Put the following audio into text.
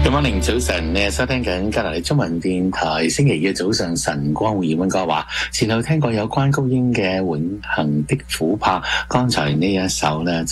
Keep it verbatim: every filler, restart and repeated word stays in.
Good morning，早晨，你係收聽緊加拿大中文電台星期二嘅早上晨光會溫哥華。前後聽過有關菊英嘅《永恆的琥珀》，剛才呢一首呢